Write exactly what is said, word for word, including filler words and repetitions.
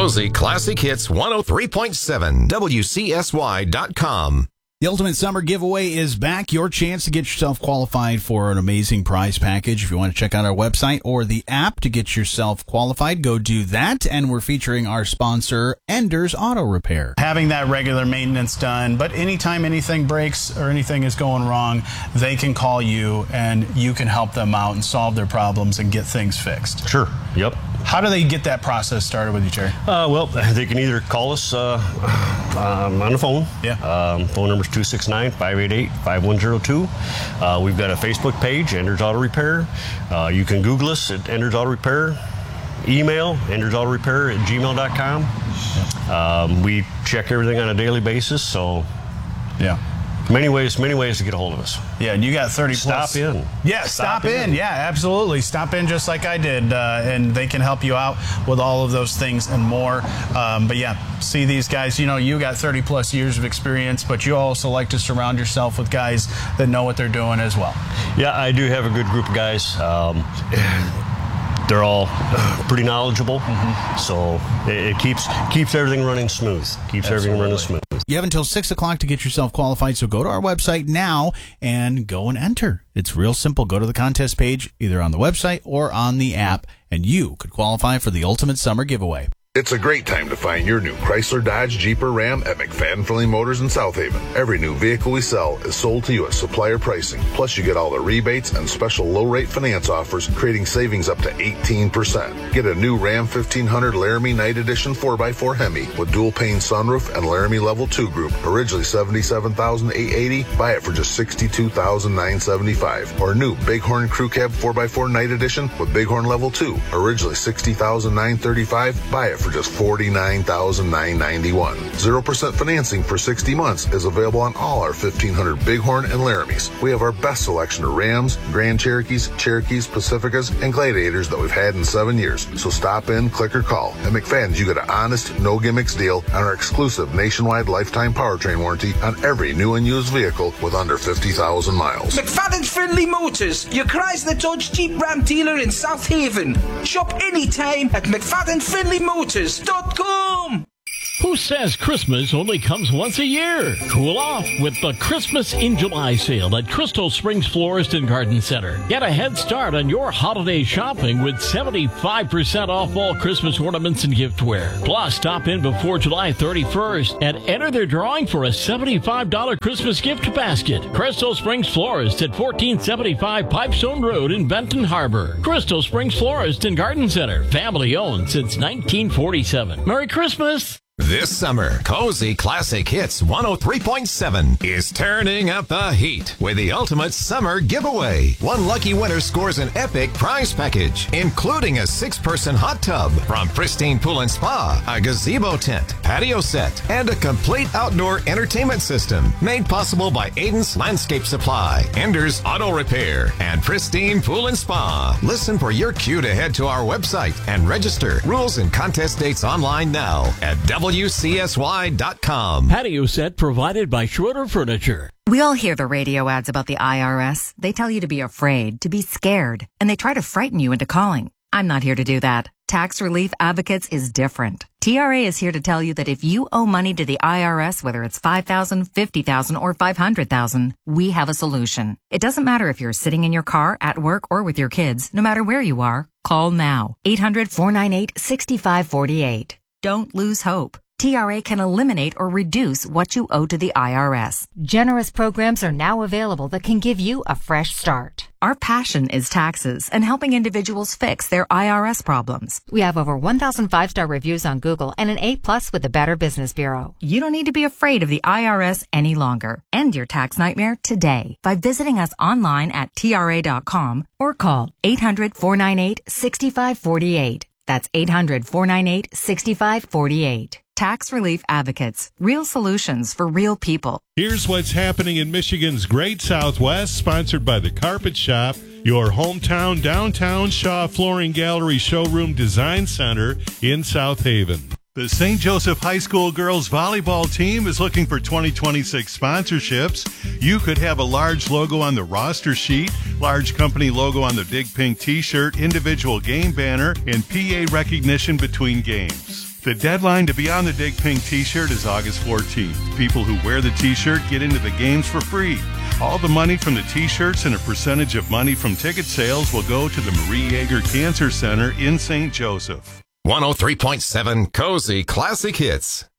Cozy Classic Hits one oh three point seven, W C S Y dot com. The Ultimate Summer Giveaway is back. Your chance to get yourself qualified for an amazing prize package. If you want to check out our website or the app to get yourself qualified, go do that. And we're featuring our sponsor, Enders Auto Repair. Having that regular maintenance done, but anytime anything breaks or anything is going wrong, they can call you and you can help them out and solve their problems and get things fixed. Sure. Yep. How do they get that process started with you, Jerry? Uh, well, they can either call us uh, um, on the phone. Yeah. Um, phone number is two six nine, five eight eight, five one zero two. Uh, we've got a Facebook page, Enders Auto Repair. Uh, you can Google us at Enders Auto Repair. Email, enders auto repair at gmail dot com. Yeah. Um, we check everything on a daily basis, so yeah. Many ways, many ways to get a hold of us. Yeah, and you got thirty stop plus. in. Yeah, stop, stop in. in. Yeah, absolutely. Stop in just like I did, uh, and they can help you out with all of those things and more. Um, but yeah, see these guys. You know, you got thirty plus years of experience, but you also like to surround yourself with guys that know what they're doing as well. Yeah, I do have a good group of guys. Um, They're all pretty knowledgeable, mm-hmm. so it, it keeps keeps everything running smooth. Keeps Absolutely. everything running smooth. You have until six o'clock to get yourself qualified, so go to our website now and go and enter. It's real simple. Go to the contest page, either on the website or on the app, and you could qualify for the Ultimate Summer Giveaway. It's a great time to find your new Chrysler, Dodge, Jeep, or Ram at McFadden Finley Motors in South Haven. Every new vehicle we sell is sold to you at supplier pricing. Plus, you get all the rebates and special low-rate finance offers, creating savings up to eighteen percent. Get a new Ram fifteen hundred Laramie Night Edition four by four Hemi with dual-pane sunroof and Laramie Level two Group. Originally seventy-seven thousand eight hundred eighty dollars, buy it for just sixty-two thousand nine hundred seventy-five dollars. Or new Bighorn Crew Cab four by four Night Edition with Bighorn Level two. Originally sixty thousand nine hundred thirty-five dollars, buy it for just forty-nine thousand nine hundred ninety-one dollars. zero percent financing for sixty months is available on all our fifteen hundred Bighorn and Laramies. We have our best selection of Rams, Grand Cherokees, Cherokees, Pacificas, and Gladiators that we've had in seven years. So stop in, click, or call. At McFadden's, you get an honest, no gimmicks deal on our exclusive nationwide lifetime powertrain warranty on every new and used vehicle with under fifty thousand miles. McFadden's Finley Motors, your Chrysler Dodge Jeep Ram dealer in South Haven. Shop anytime at McFadden Finley Motors dot com. Who says Christmas only comes once a year? Cool off with the Christmas in July sale at Crystal Springs Florist and Garden Center. Get a head start on your holiday shopping with seventy-five percent off all Christmas ornaments and giftware. Plus, stop in before July thirty-first and enter their drawing for a seventy-five dollars Christmas gift basket. Crystal Springs Florist at fourteen seventy-five Pipestone Road in Benton Harbor. Crystal Springs Florist and Garden Center, family owned since nineteen forty-seven. Merry Christmas! This summer, Cozy Classic Hits one oh three point seven is turning up the heat with the Ultimate Summer Giveaway. One lucky winner scores an epic prize package, including a six-person hot tub from Pristine Pool and Spa, a gazebo tent, patio set, and a complete outdoor entertainment system made possible by Aiden's Landscape Supply, Enders Auto Repair, and Pristine Pool and Spa. Listen for your cue to head to our website and register. Rules and contest dates online now at W C S Y dot com. Patio set provided by Schroeder Furniture. We all hear the radio ads about the I R S. They tell you to be afraid, to be scared, and they try to frighten you into calling. I'm not here to do that. Tax Relief Advocates is different. T R A is here to tell you that if you owe money to the I R S, whether it's five thousand dollars, fifty thousand dollars, or five hundred thousand dollars, we have a solution. It doesn't matter if you're sitting in your car, at work, or with your kids. No matter where you are, call now. eight hundred, four nine eight, six five four eight. Don't lose hope. T R A can eliminate or reduce what you owe to the I R S. Generous programs are now available that can give you a fresh start. Our passion is taxes and helping individuals fix their I R S problems. We have over one thousand five-star reviews on Google and an A plus with the Better Business Bureau. You don't need to be afraid of the I R S any longer. End your tax nightmare today by visiting us online at T R A dot com or call eight hundred, four nine eight, six five four eight. That's eight hundred, four nine eight, six five four eight. Tax Relief Advocates. Real solutions for real people. Here's what's happening in Michigan's Great Southwest, sponsored by The Carpet Shop, your hometown downtown Shaw Flooring Gallery Showroom Design Center in South Haven. The Saint Joseph High School girls volleyball team is looking for twenty twenty-six sponsorships. You could have a large logo on the roster sheet, large company logo on the big pink t-shirt, individual game banner, and P A recognition between games. The deadline to be on the Dig Pink t-shirt is August fourteenth. People who wear the t-shirt get into the games for free. All the money from the t-shirts and a percentage of money from ticket sales will go to the Marie Yeager Cancer Center in Saint Joseph. one oh three point seven Cozy Classic Hits.